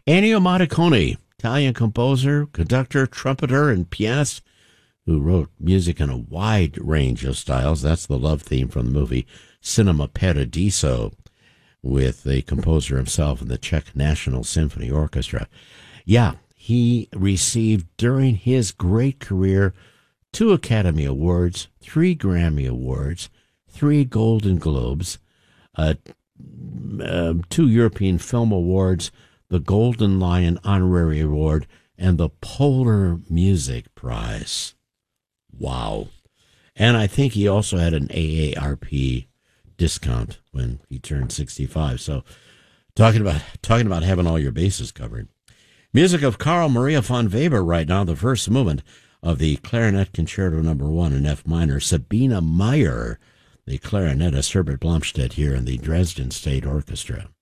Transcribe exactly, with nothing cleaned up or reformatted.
Ennio Morricone, Italian composer, conductor, trumpeter, and pianist who wrote music in a wide range of styles. That's the love theme from the movie Cinema Paradiso, with the composer himself and the Czech National Symphony Orchestra. Yeah, he received during his great career two Academy Awards, three Grammy Awards, three Golden Globes, uh, uh, two European Film Awards, the Golden Lion Honorary Award, and the Polar Music Prize. Wow. And I think he also had an A A R P discount when he turned sixty-five. So talking about talking about having all your bases covered. Music of Carl Maria von Weber right now, the first movement of the Clarinet Concerto Number One in F minor. Sabina Meyer, the clarinetist, Herbert Blomstedt here in the Dresden State Orchestra.